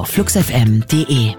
auf fluxfm.de.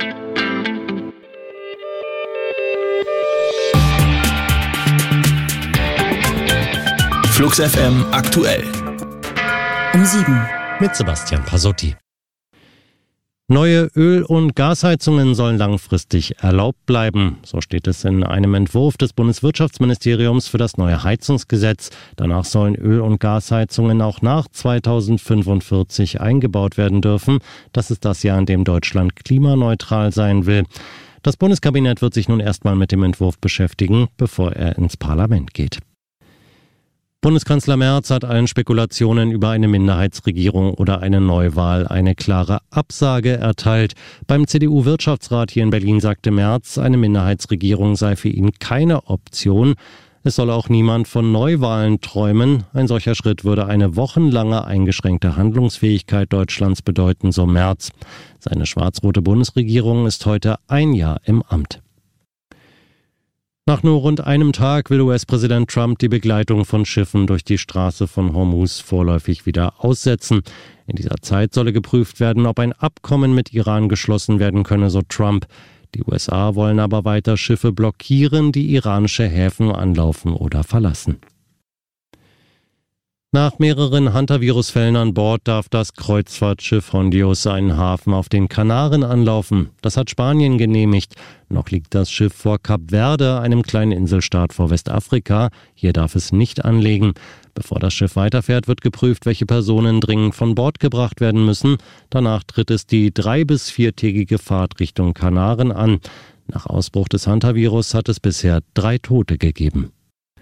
Flux FM aktuell. Um 7. Mit Sebastian Pasotti. Neue Öl- und Gasheizungen sollen langfristig erlaubt bleiben. So steht es in einem Entwurf des Bundeswirtschaftsministeriums für das neue Heizungsgesetz. Danach sollen Öl- und Gasheizungen auch nach 2045 eingebaut werden dürfen. Das ist das Jahr, in dem Deutschland klimaneutral sein will. Das Bundeskabinett wird sich nun erstmal mit dem Entwurf beschäftigen, bevor er ins Parlament geht. Bundeskanzler Merz hat allen Spekulationen über eine Minderheitsregierung oder eine Neuwahl eine klare Absage erteilt. Beim CDU-Wirtschaftsrat hier in Berlin sagte Merz, eine Minderheitsregierung sei für ihn keine Option. Es soll auch niemand von Neuwahlen träumen. Ein solcher Schritt würde eine wochenlange eingeschränkte Handlungsfähigkeit Deutschlands bedeuten, so Merz. Seine schwarz-rote Bundesregierung ist heute ein Jahr im Amt. Nach nur rund einem Tag will US-Präsident Trump die Begleitung von Schiffen durch die Straße von Hormuz vorläufig wieder aussetzen. In dieser Zeit solle geprüft werden, ob ein Abkommen mit Iran geschlossen werden könne, so Trump. Die USA wollen aber weiter Schiffe blockieren, die iranische Häfen anlaufen oder verlassen. Nach mehreren Hantavirus-Fällen an Bord darf das Kreuzfahrtschiff Hondius einen Hafen auf den Kanaren anlaufen. Das hat Spanien genehmigt. Noch liegt das Schiff vor Kap Verde, einem kleinen Inselstaat vor Westafrika. Hier darf es nicht anlegen. Bevor das Schiff weiterfährt, wird geprüft, welche Personen dringend von Bord gebracht werden müssen. Danach tritt es die 3- bis 4-tägige Fahrt Richtung Kanaren an. Nach Ausbruch des Hantavirus hat es bisher 3 Tote gegeben.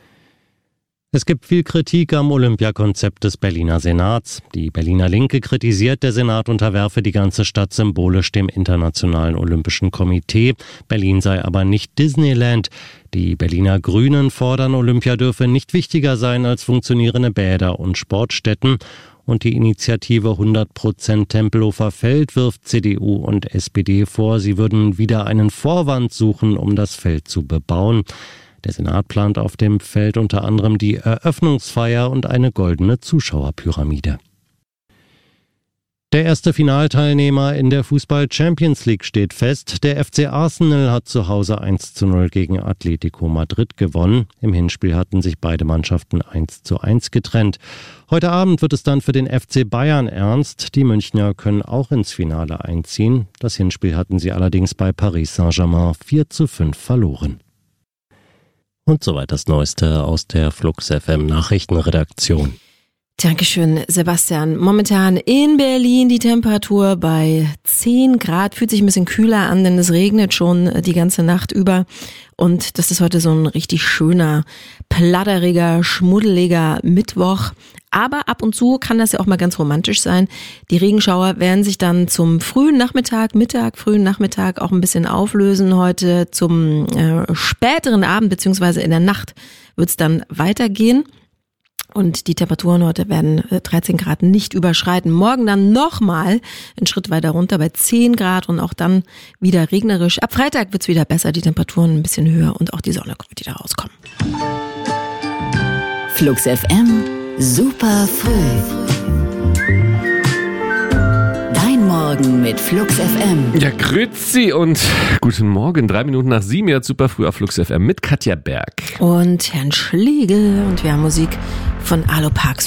Es gibt viel Kritik am Olympiakonzept des Berliner Senats. Die Berliner Linke kritisiert, der Senat unterwerfe die ganze Stadt symbolisch dem Internationalen Olympischen Komitee. Berlin sei aber nicht Disneyland. Die Berliner Grünen fordern, Olympia dürfe nicht wichtiger sein als funktionierende Bäder und Sportstätten. Und die Initiative 100% Tempelhofer Feld wirft CDU und SPD vor, sie würden wieder einen Vorwand suchen, um das Feld zu bebauen. Der Senat plant auf dem Feld unter anderem die Eröffnungsfeier und eine goldene Zuschauerpyramide. Der erste Finalteilnehmer in der Fußball-Champions League steht fest. Der FC Arsenal hat zu Hause 1:0 gegen Atletico Madrid gewonnen. Im Hinspiel hatten sich beide Mannschaften 1:1 getrennt. Heute Abend wird es dann für den FC Bayern ernst. Die Münchner können auch ins Finale einziehen. Das Hinspiel hatten sie allerdings bei Paris Saint-Germain 4:5 verloren. Und soweit das Neueste aus der Flux FM Nachrichtenredaktion. Dankeschön, Sebastian. Momentan in Berlin die Temperatur bei 10 Grad. Fühlt sich ein bisschen kühler an, denn es regnet schon die ganze Nacht über. Und das ist heute so ein richtig schöner, pladderiger, schmuddeliger Mittwoch. Aber ab und zu kann das ja auch mal ganz romantisch sein. Die Regenschauer werden sich dann zum frühen Nachmittag auch ein bisschen auflösen. Heute zum späteren Abend bzw. in der Nacht wird es dann weitergehen. Und die Temperaturen heute werden 13 Grad nicht überschreiten. Morgen dann nochmal einen Schritt weiter runter bei 10 Grad und auch dann wieder regnerisch. Ab Freitag wird's wieder besser, die Temperaturen ein bisschen höher und auch die Sonne wird wieder rauskommen. Flux FM, super früh. Dein Morgen mit Flux FM. Ja, grüezi und guten Morgen. 3 Minuten nach 7, jetzt super früh auf Flux FM mit Katja Berg. Und Herrn Schlegel. Und wir haben Musik von Alo Parks.